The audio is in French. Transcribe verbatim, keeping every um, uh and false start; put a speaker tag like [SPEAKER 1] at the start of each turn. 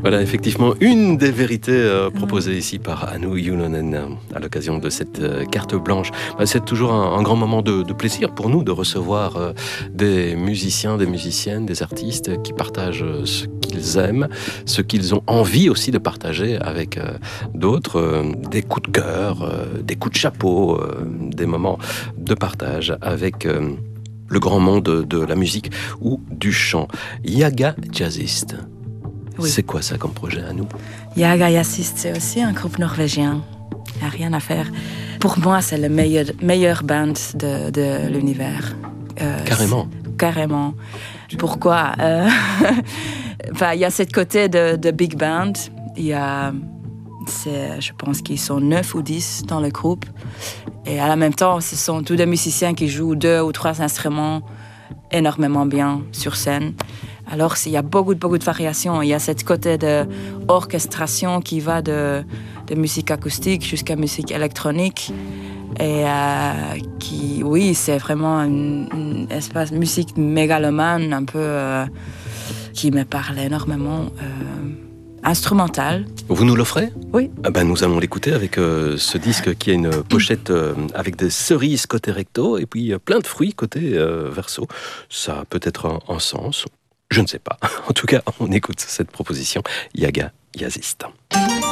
[SPEAKER 1] Voilà, effectivement, une des vérités euh, proposées ici par Anu Yulonen euh, à l'occasion de cette euh, carte blanche. Bah, c'est toujours un, un grand moment de, de plaisir pour nous de recevoir euh, des musiciens, des musiciennes, des artistes qui partagent euh, ce qu'ils aiment, ce qu'ils ont envie aussi de partager avec euh, d'autres, euh, des coups de cœur, euh, des coups de chapeau, euh, des moments de partage avec euh, le grand monde de, de la musique ou du chant. Yaga Jazzist.
[SPEAKER 2] Oui.
[SPEAKER 1] C'est quoi ça comme projet à nous?
[SPEAKER 2] Yaga Jazzist, c'est aussi un groupe norvégien. Il n'y a rien à faire. Pour moi, c'est le meilleur, meilleur band de, de l'univers. Euh,
[SPEAKER 1] Carrément.
[SPEAKER 2] Carrément. Pourquoi euh, enfin, il y a ce côté de, de big band. Il y a, c'est, je pense qu'ils sont neuf ou dix dans le groupe. Et en même temps, ce sont tous des musiciens qui jouent deux ou trois instruments énormément bien sur scène. Alors, il y a beaucoup, beaucoup de variations. Il y a ce côté d'orchestration qui va de, de musique acoustique jusqu'à musique électronique. Et euh, qui, oui, c'est vraiment une, une espèce de musique mégalomane, un peu euh, qui me parle énormément. Euh, instrumentale.
[SPEAKER 1] Vous nous l'offrez?
[SPEAKER 2] Oui.
[SPEAKER 1] Ah ben, nous allons l'écouter avec euh, ce disque qui a une pochette euh, avec des cerises côté recto et puis euh, plein de fruits côté euh, verso. Ça peut être un, un sens. Je ne sais pas. En tout cas, on écoute cette proposition Yaga Jazzist.